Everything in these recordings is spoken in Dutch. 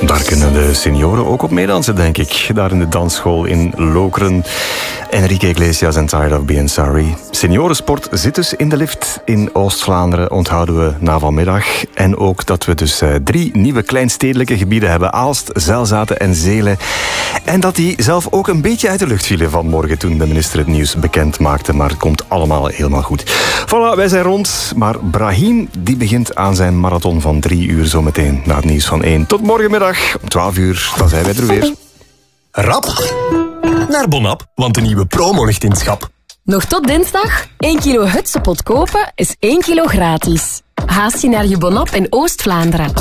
Daar kunnen de senioren ook op meedansen, denk ik. Daar in de dansschool in Lokeren. Enrique Iglesias en Tired of Being Sorry. Seniorensport zit dus in de lift in Oost-Vlaanderen, onthouden we na vanmiddag. En ook dat we dus 3 nieuwe kleinstedelijke gebieden hebben. Aalst, Zelzaten en Zelen. En dat die zelf ook een beetje uit de lucht vielen vanmorgen toen de minister het nieuws bekend maakte. Maar het komt allemaal helemaal goed. Voilà, wij zijn rond. Maar Brahim die begint aan zijn marathon van 3 uur zometeen na het nieuws van 1. Tot morgenmiddag om 12 uur. Dan zijn wij er weer. Rap naar Bonap, want de nieuwe promo ligt in het schap. Nog tot dinsdag? 1 kilo Hutsepot kopen is 1 kilo gratis. Haast je naar je Bonap in Oost-Vlaanderen.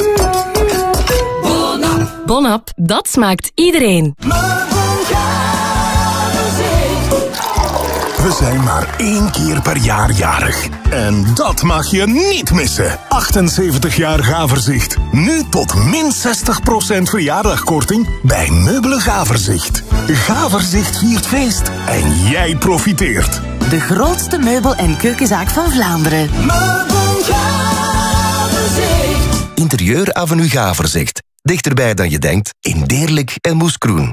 Bonap, dat smaakt iedereen. We zijn maar 1 keer per jaar jarig. En dat mag je niet missen. 78 jaar Gaverzicht. Nu tot min 60% verjaardagkorting bij Meubelen Gaverzicht. Gaverzicht viert feest en jij profiteert. De grootste meubel- en keukenzaak van Vlaanderen. Meubel Gaverzicht. Interieur Avenue Gaverzicht. Dichterbij dan je denkt, in Deerlijk en Moeskroen.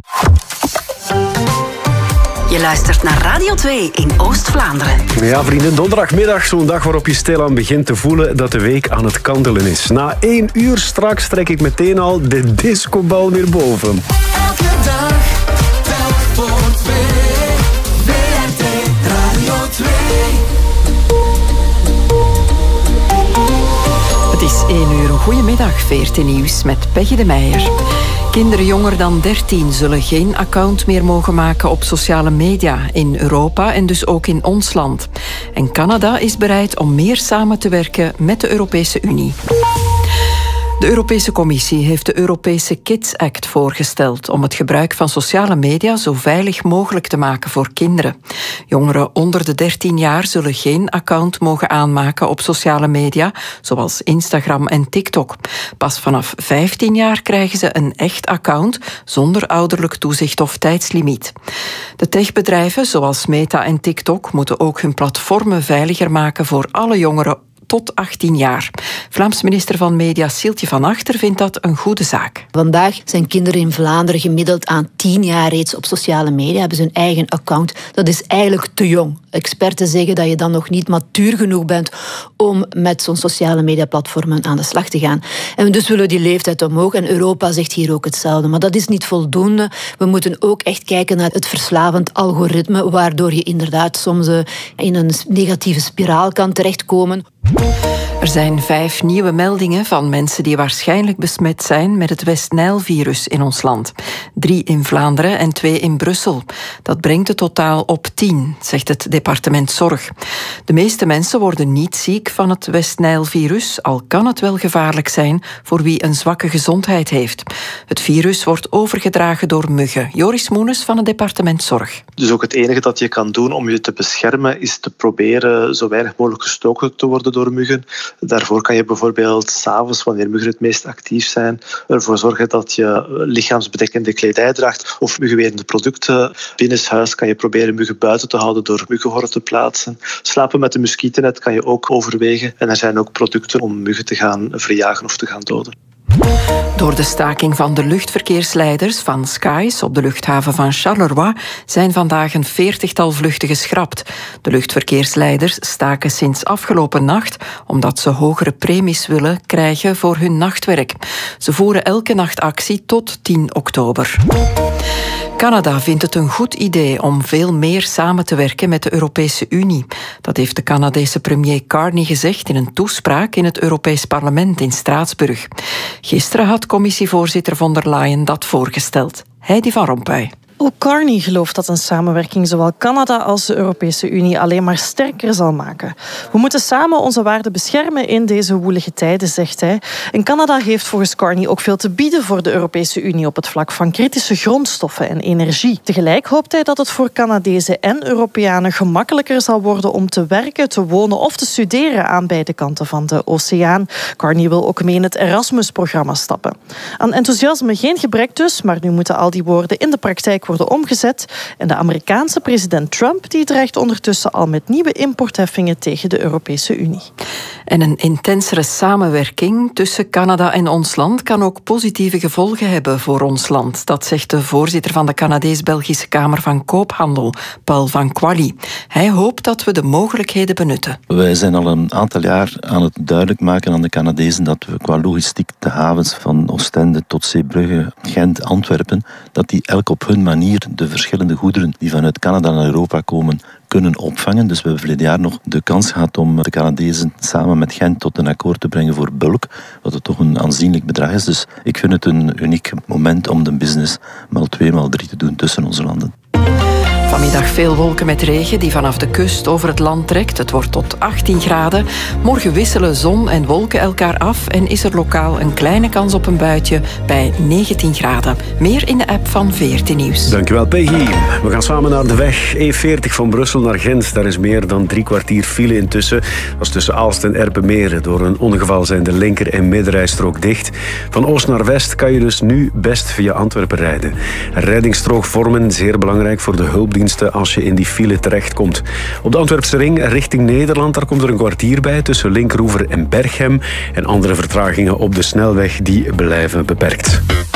Je luistert naar Radio 2 in Oost-Vlaanderen. Ja, vrienden, donderdagmiddag, zo'n dag waarop je stilaan begint te voelen dat de week aan het kantelen is. Na 1 uur straks trek ik meteen al de discobal weer boven. Elke dag, telk voor 2. VRT Radio 2. Het is 1 uur. Goedemiddag, VRT Nieuws met Peggy de Meijer. Kinderen jonger dan 13 zullen geen account meer mogen maken op sociale media in Europa en dus ook in ons land. En Canada is bereid om meer samen te werken met de Europese Unie. De Europese Commissie heeft de Europese Kids Act voorgesteld om het gebruik van sociale media zo veilig mogelijk te maken voor kinderen. Jongeren onder de 13 jaar zullen geen account mogen aanmaken op sociale media, zoals Instagram en TikTok. Pas vanaf 15 jaar krijgen ze een echt account zonder ouderlijk toezicht of tijdslimiet. De techbedrijven, zoals Meta en TikTok, moeten ook hun platformen veiliger maken voor alle jongeren tot 18 jaar. Vlaams minister van Media Sieltje van Achter vindt dat een goede zaak. Vandaag zijn kinderen in Vlaanderen gemiddeld aan 10 jaar reeds op sociale media, hebben ze hun eigen account. Dat is eigenlijk te jong. Experten zeggen dat je dan nog niet matuur genoeg bent om met zo'n sociale mediaplatformen aan de slag te gaan. En dus willen we die leeftijd omhoog. En Europa zegt hier ook hetzelfde. Maar dat is niet voldoende. We moeten ook echt kijken naar het verslavend algoritme, waardoor je inderdaad soms in een negatieve spiraal kan terechtkomen. Er zijn 5 nieuwe meldingen van mensen die waarschijnlijk besmet zijn met het West-Nijl-virus in ons land. 3 in Vlaanderen en 2 in Brussel. Dat brengt het totaal op 10, zegt het departement Zorg. De meeste mensen worden niet ziek van het West-Nijl-virus, al kan het wel gevaarlijk zijn voor wie een zwakke gezondheid heeft. Het virus wordt overgedragen door muggen. Joris Moenes van het departement Zorg. Dus ook het enige dat je kan doen om je te beschermen is te proberen zo weinig mogelijk gestoken te worden door muggen. Daarvoor kan je bijvoorbeeld 's avonds, wanneer muggen het meest actief zijn, ervoor zorgen dat je lichaamsbedekkende kledij draagt of muggenwedende producten. Binnenshuis kan je proberen muggen buiten te houden door muggenhorden te plaatsen. Slapen met een muskietennet kan je ook overwegen. En er zijn ook producten om muggen te gaan verjagen of te gaan doden. Door de staking van de luchtverkeersleiders van Skies op de luchthaven van Charleroi zijn vandaag een 40-tal vluchten geschrapt. De luchtverkeersleiders staken sinds afgelopen nacht omdat ze hogere premies willen krijgen voor hun nachtwerk. Ze voeren elke nacht actie tot 10 oktober. Canada vindt het een goed idee om veel meer samen te werken met de Europese Unie. Dat heeft de Canadese premier Carney gezegd in een toespraak in het Europees Parlement in Straatsburg. Gisteren had commissievoorzitter von der Leyen dat voorgesteld. Heidi van Rompuy. Ook Carney gelooft dat een samenwerking zowel Canada als de Europese Unie alleen maar sterker zal maken. We moeten samen onze waarden beschermen in deze woelige tijden, zegt hij. En Canada heeft volgens Carney ook veel te bieden voor de Europese Unie op het vlak van kritische grondstoffen en energie. Tegelijk hoopt hij dat het voor Canadezen en Europeanen gemakkelijker zal worden om te werken, te wonen of te studeren aan beide kanten van de oceaan. Carney wil ook mee in het Erasmus-programma stappen. Aan enthousiasme geen gebrek dus, maar nu moeten al die woorden in de praktijk worden omgezet. En de Amerikaanse president Trump die dreigt ondertussen al met nieuwe importheffingen tegen de Europese Unie. En een intensere samenwerking tussen Canada en ons land kan ook positieve gevolgen hebben voor ons land. Dat zegt de voorzitter van de Canadees-Belgische Kamer van Koophandel, Paul van Quali. Hij hoopt dat we de mogelijkheden benutten. Wij zijn al een aantal jaar aan het duidelijk maken aan de Canadezen dat we qua logistiek de havens van Oostende tot Zeebrugge, Gent, Antwerpen, dat die elk op hun manier de verschillende goederen die vanuit Canada naar Europa komen kunnen opvangen. Dus we hebben verleden jaar nog de kans gehad om de Canadezen samen met Gent tot een akkoord te brengen voor bulk, wat het toch een aanzienlijk bedrag is. Dus ik vind het een uniek moment om de business maal 2, maal 3 te doen tussen onze landen. Vanmiddag veel wolken met regen die vanaf de kust over het land trekt. Het wordt tot 18 graden. Morgen wisselen zon en wolken elkaar af en is er lokaal een kleine kans op een buitje bij 19 graden. Meer in de app van VRT Nieuws. Dankjewel, Peggy. We gaan samen naar de weg E40 van Brussel naar Gent. Daar is meer dan 3 kwartier file intussen. Dat is tussen Aalst en Erpenmeren. Door een ongeval zijn de linker- en middenrijstrook dicht. Van oost naar west kan je dus nu best via Antwerpen rijden. Een reddingsstrook vormen, zeer belangrijk voor de hulpdiensten als je in die file terechtkomt. Op de Antwerpse ring richting Nederland, daar komt er een kwartier bij tussen Linkeroever en Berchem. En andere vertragingen op de snelweg die blijven beperkt.